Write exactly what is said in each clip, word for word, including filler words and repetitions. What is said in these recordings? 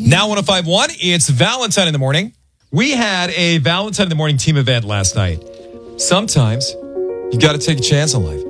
Now one oh five point one, it's Valentine in the Morning. We had a Valentine in the Morning team event last night. Sometimes you got to take a chance on life.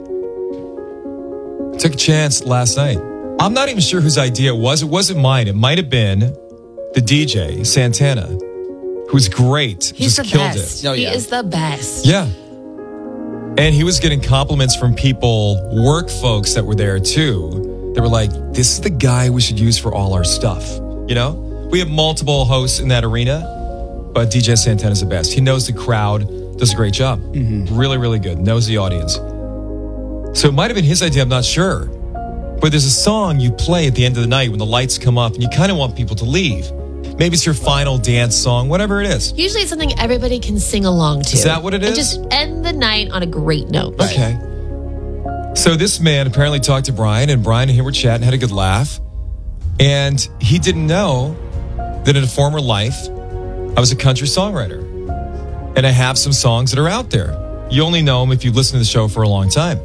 I took a chance last night. I'm not even sure whose idea it was. It wasn't mine. It might have been the D J, Santana, who's great. He's Just the killed best. it. Oh, yeah. He is the best. Yeah. And he was getting compliments from people, work folks that were there too. They were like, this is the guy we should use for all our stuff. You know? We have multiple hosts in that arena, but D J Santana's the best. He knows the crowd, does a great job. Mm-hmm. Really, really good. Knows the audience. So it might have been his idea, I'm not sure. But there's a song you play at the end of the night when the lights come up and you kind of want people to leave. Maybe it's your final dance song, whatever it is. Usually it's something everybody can sing along to. Is that what it is? And just end the night on a great note. Okay. So this man apparently talked to Brian, and Brian and him were chatting, had a good laugh. And he didn't know that in a former life, I was a country songwriter. And I have some songs that are out there. You only know them if you listen to the show for a long time.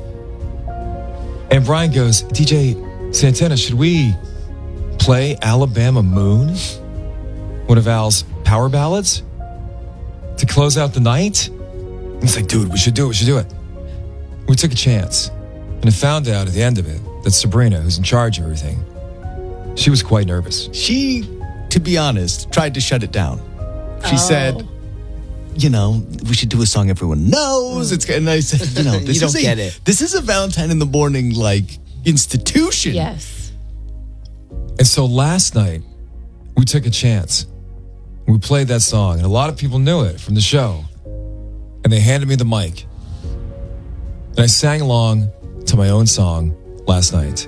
And Brian goes, D J Santana, should we play Alabama Moon? One of Al's power ballads? To close out the night? And he's like, dude, we should do it, we should do it. We took a chance. And I found out at the end of it that Sabrina, who's in charge of everything, she was quite nervous. She, to be honest, tried to shut it down. She Oh. said, you know, we should do a song everyone knows. It's and I said, you know, this You don't is a, get it. This is a Valentine in the Morning like institution. Yes. And so last night, we took a chance. We played that song, and a lot of people knew it from the show. And they handed me the mic. And I sang along to my own song last night.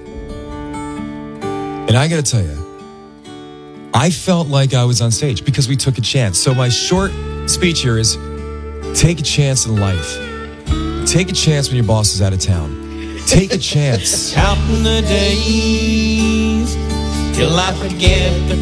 And I got to tell you, I felt like I was on stage because we took a chance. So my short speech here is, take a chance in life. Take a chance when your boss is out of town. Take a chance. Counting the days till I forget the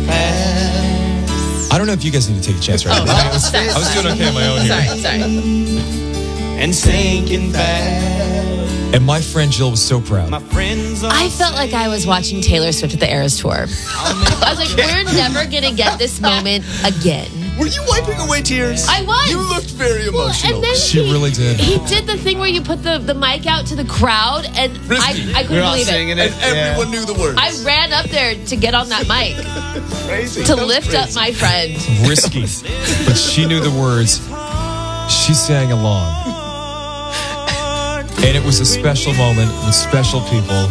past. I don't know if you guys need to take a chance right Oh, now. oh, I was, sorry, I was doing okay on my own here. Sorry, sorry. And sinking back. And my friend Jill was so proud. My friends all I felt like I was watching Taylor Swift at the Eras Tour. I was like, we're never going to get this moment again. Were you wiping away tears? I was. You looked very Well, emotional. and then She he, really did. He did the thing where you put the, the mic out to the crowd, and I, I couldn't believe it. and everyone knew the words. I ran up there to get on that mic Crazy. to That was lift crazy. up my friend. Risky. But she knew the words. She sang along. And it was a special moment with special people.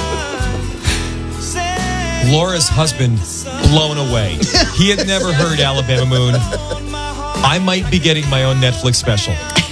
Laura's husband blown away. He had never heard Alabama Moon. I might be getting my own Netflix special.